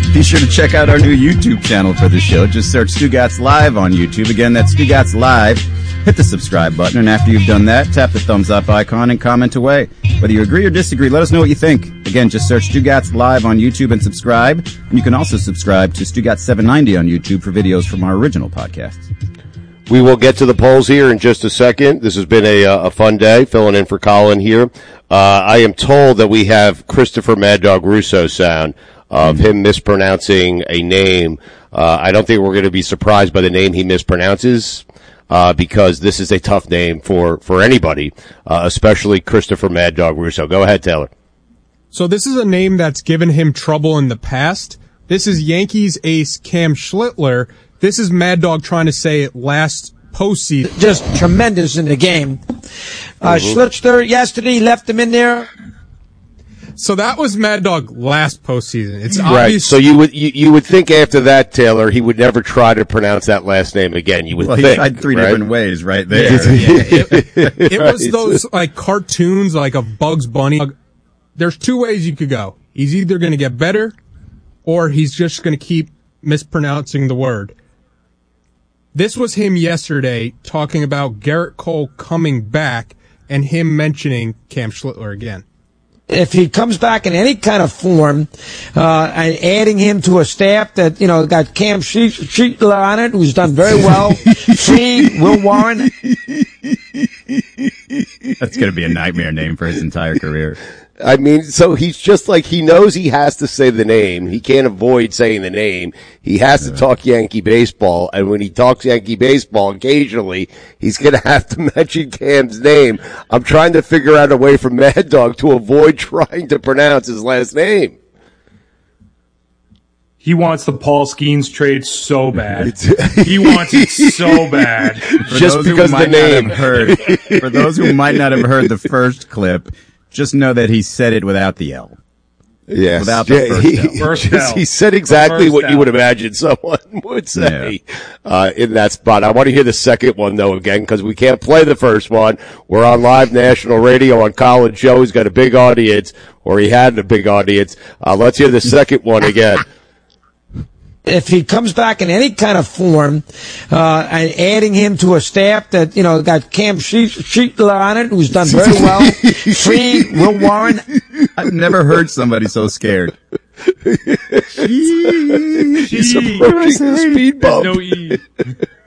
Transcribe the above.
Be sure to check out our new YouTube channel for the show. Just search Stugotz Live on YouTube. Again, that's Stugotz Live. Hit the subscribe button, and after you've done that, tap the thumbs up icon and comment away. Whether you agree or disagree, let us know what you think. Again, just search Stugotz Live on YouTube and subscribe. And you can also subscribe to Stugotz 790 on YouTube for videos from our original podcasts. We will get to the polls here in just a second. This has been a fun day, filling in for Colin here. I am told that we have Christopher Mad Dog Russo sound of him mispronouncing a name. I don't think we're going to be surprised by the name he mispronounces, because this is a tough name for anybody, especially Christopher Mad Dog Russo. Go ahead, Taylor. So this is a name that's given him trouble in the past. This is Yankees ace Cam Schlittler. This is Mad Dog trying to say it last postseason. Just tremendous in the game. Schlittler yesterday left him in there. So that was Mad Dog last postseason. It's right. obvious. So you would think after that, Taylor, he would never try to pronounce that last name again. You would think. He tried three different ways right there. It was those like cartoons, like a Bugs Bunny. There's two ways you could go. He's either going to get better, or he's just going to keep mispronouncing the word. This was him yesterday talking about Garrett Cole coming back and him mentioning Cam Schlittler again. If he comes back in any kind of form, and adding him to a staff that, got Cam Schlittler on it, who's done very well, Freed, Will Warren. That's going to be a nightmare name for his entire career. I mean, so he's just like, he knows he has to say the name. He can't avoid saying the name. He has to talk Yankee baseball. And when he talks Yankee baseball, occasionally, he's going to have to mention Cam's name. I'm trying to figure out a way for Mad Dog to avoid trying to pronounce his last name. He wants the Paul Skeens trade so bad. He wants it so bad. Just because the name. For those who might not have heard the first clip, just know that he said it without the L. Yes. Without the first L. He said exactly what you would imagine someone would say in that spot. I want to hear the second one, though, again, because we can't play the first one. We're on live national radio on Colin's show. He's got a big audience, or he had a big audience. Let's hear the second one again. If he comes back in any kind of form, and adding him to a staff that, got Cam Schlittler on it, who's done very well, Freed, Will Warren. I've never heard somebody so scared. He's approaching the speed bump. No E.